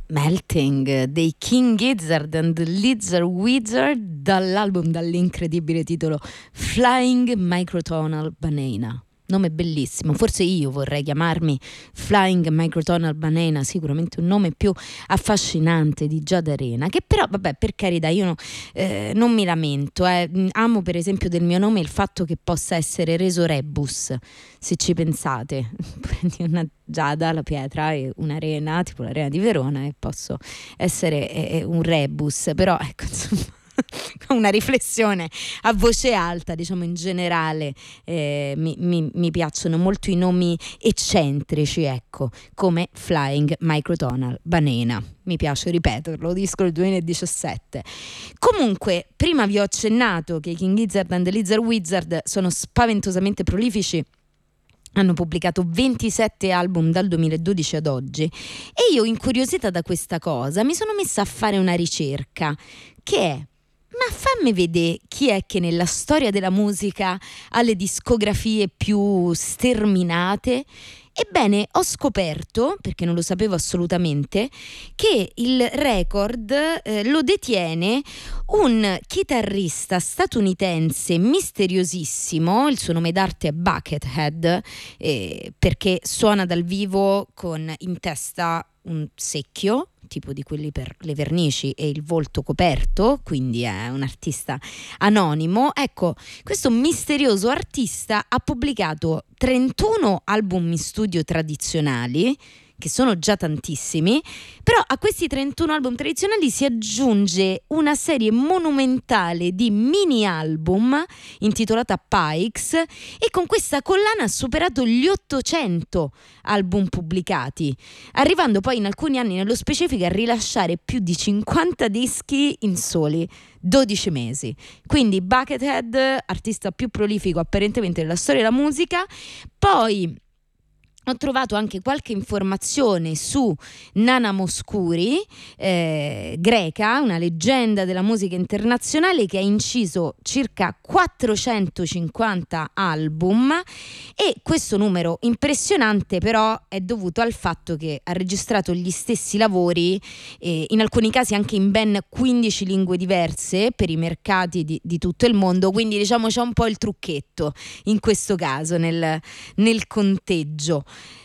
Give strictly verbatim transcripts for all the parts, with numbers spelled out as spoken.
Melting dei King Gizzard and the Lizard Wizard dall'album dall'incredibile titolo Flying Microtonal Banana. Nome bellissimo, forse io vorrei chiamarmi Flying Microtonal Banana, sicuramente un nome più affascinante di Giada Arena, che però vabbè, per carità, io no, eh, non mi lamento, eh. Amo per esempio del mio nome il fatto che possa essere reso rebus, se ci pensate, prendi una Giada, la pietra, e un'arena, tipo l'arena di Verona, e posso essere eh, un rebus, però ecco, insomma, una riflessione a voce alta, diciamo in generale, eh, mi, mi, mi piacciono molto i nomi eccentrici, ecco, come Flying Microtonal Banana. Mi piace ripeterlo, disco del duemiladiciassette. Comunque, prima vi ho accennato che i King Gizzard and the Lizard Wizard sono spaventosamente prolifici. Hanno pubblicato ventisette album dal duemiladodici ad oggi, e io, incuriosita da questa cosa, mi sono messa a fare una ricerca che è: ma fammi vedere chi è che nella storia della musica ha le discografie più sterminate. Ebbene, ho scoperto, perché non lo sapevo assolutamente, che il record eh, lo detiene un chitarrista statunitense misteriosissimo. Il suo nome d'arte è Buckethead, eh, perché suona dal vivo con in testa un secchio, tipo di quelli per le vernici, e il volto coperto, quindi è un artista anonimo. Ecco, questo misterioso artista ha pubblicato trentuno album in studio tradizionali, che sono già tantissimi, però a questi trentuno album tradizionali si aggiunge una serie monumentale di mini album intitolata Pikes, e con questa collana ha superato gli ottocento album pubblicati, arrivando poi in alcuni anni nello specifico a rilasciare più di cinquanta dischi in soli dodici mesi. Quindi Buckethead, artista più prolifico apparentemente della storia della musica. Poi ho trovato anche qualche informazione su Nana Mouskouri, eh, greca, una leggenda della musica internazionale che ha inciso circa quattrocentocinquanta album, e questo numero impressionante però è dovuto al fatto che ha registrato gli stessi lavori, eh, in alcuni casi anche in ben quindici lingue diverse per i mercati di, di tutto il mondo, quindi diciamo c'è un po' il trucchetto in questo caso nel, nel conteggio.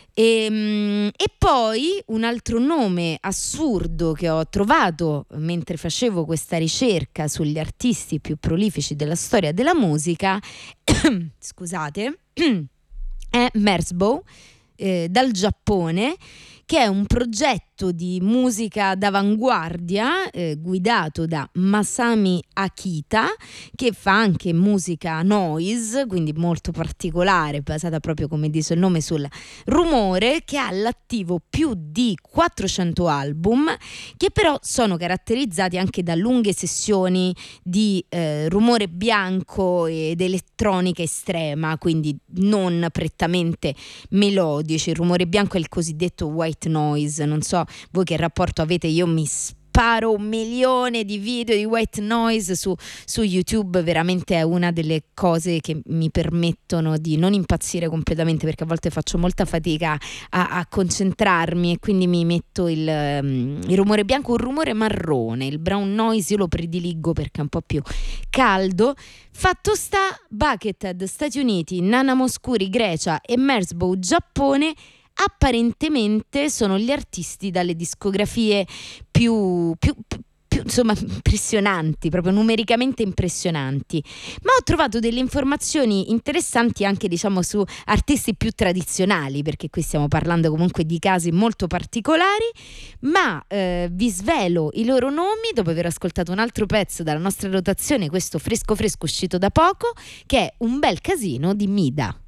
E, e poi un altro nome assurdo che ho trovato mentre facevo questa ricerca sugli artisti più prolifici della storia della musica scusate è Merzbow, eh, dal Giappone, che è un progetto di musica d'avanguardia eh, guidato da Masami Akita, che fa anche musica noise, quindi molto particolare, basata proprio, come dice il nome, sul rumore, che ha all'attivo più di quattrocento album, che però sono caratterizzati anche da lunghe sessioni di eh, rumore bianco ed elettronica estrema, quindi non prettamente melodici. Il rumore bianco è il cosiddetto white noise. Non so voi che rapporto avete, io mi sparo un milione di video di white noise su, su YouTube, veramente è una delle cose che mi permettono di non impazzire completamente, perché a volte faccio molta fatica a, a concentrarmi, e quindi mi metto il, um, il rumore bianco, un rumore marrone. Il brown noise io lo prediligo perché è un po' più caldo. Fatto sta, Buckethead Stati Uniti, Nana Mouskouri Grecia e Merzbow Giappone apparentemente sono gli artisti dalle discografie più, più, più insomma impressionanti, proprio numericamente impressionanti. Ma ho trovato delle informazioni interessanti anche, diciamo, su artisti più tradizionali, perché qui stiamo parlando comunque di casi molto particolari. Ma eh, vi svelo i loro nomi dopo aver ascoltato un altro pezzo dalla nostra rotazione, questo fresco fresco uscito da poco, che è Un bel casino di Mida.